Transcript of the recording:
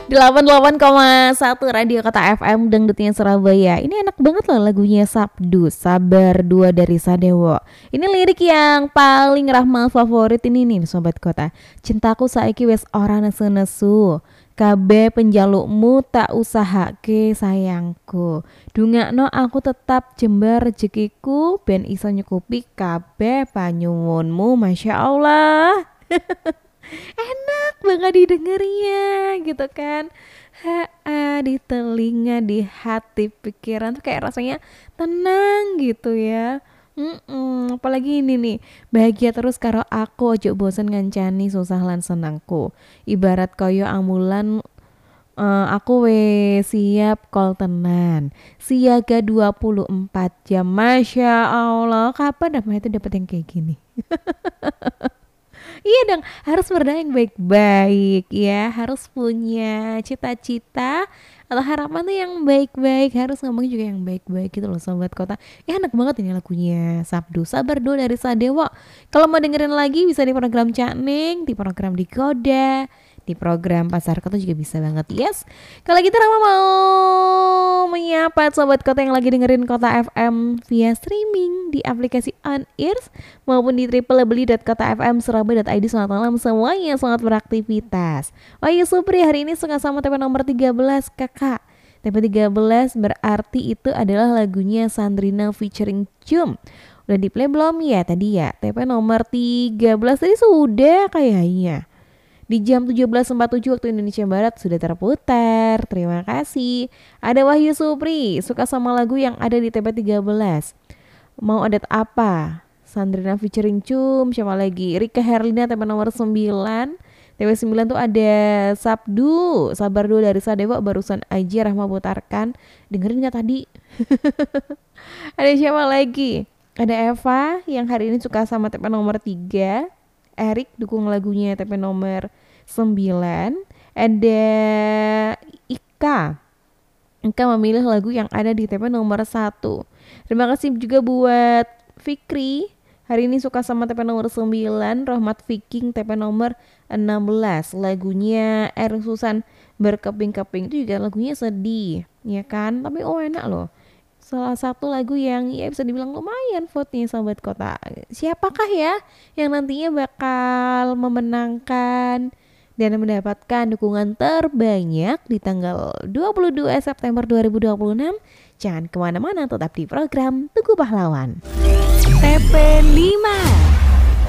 88,1 Radio Kota FM Dangdutnya Surabaya. Ini enak banget loh lagunya Sabdu, Sabar 2 dari Sadewo. Ini lirik yang paling Rahmal favorit ini nih Sobat Kota. Cintaku saiki wis ora nesu-nesu, kabeh penjalukmu tak usahake sayangku. Dungakno aku tetap jembar rezekiku, ben iso nyukupi kabeh panyuwunmu. Masya Allah. Enak banget didengarnya gitu kan. Di telinga, di hati, pikiran tuh kayak rasanya tenang gitu ya. Apalagi ini nih, bahagia terus karo aku, ojo bosen ngancani susah lan senangku. Ibarat koyo amulan, aku siap kol tenan, siaga 24 jam. Masya Allah, kapan namanya itu dapat yang kayak gini? Iya dong, harus berdoa yang baik-baik ya, harus punya cita-cita atau harapan tuh yang baik-baik, harus ngomong juga yang baik-baik gitu loh Sobat Kota. Ya enak banget ini lagunya Sabdu, Sabar 2 dari Sadewo. Kalau mau dengerin lagi bisa di program Cak Ning, di program Dikoda, di program Pasar Kota juga bisa banget. Yes. Kalau gitu Rama mau menyapa Sobat Kota yang lagi dengerin Kota FM via streaming di aplikasi On Ears maupun di www.kotafmsurabaya.id. Selamat malam semuanya, selamat beraktivitas. Wahyu Supri hari ini suka sama TP nomor 13 kakak. TP 13 berarti itu adalah lagunya Sandrina featuring Jum. Udah di play belum ya tadi ya? TP nomor 13 tadi sudah kayaknya. Di jam 17.47 waktu Indonesia Barat sudah terputar. Terima kasih. Ada Wahyu Supri suka sama lagu yang ada di TP 13. Mau adat apa? Sandrina featuring Cum. Siapa lagi? Rika Herlina TP nomor 9. TP 9 tuh ada Sabdu, Sabar 2 dari Sadewo barusan aja Rahma putarkan. Dengerin gak tadi? Ada siapa lagi? Ada Eva yang hari ini suka sama TP nomor 3. Erik dukung lagunya TP nomor 9. Ada Ika memilih lagu yang ada di TP nomor 1. Terima kasih juga buat Fikri, hari ini suka sama TP nomor 9. Rahmat Viking TP nomor 16. Lagunya R Susan berkeping-keping, itu juga lagunya sedih ya kan, tapi enak loh. Salah satu lagu yang ya bisa dibilang lumayan vote-nya Sobat Kota. Siapakah ya yang nantinya bakal memenangkan dan mendapatkan dukungan terbanyak di tanggal 22 September 2026? Jangan kemana-mana, tetap di program Tugu Pahlawan. TP 5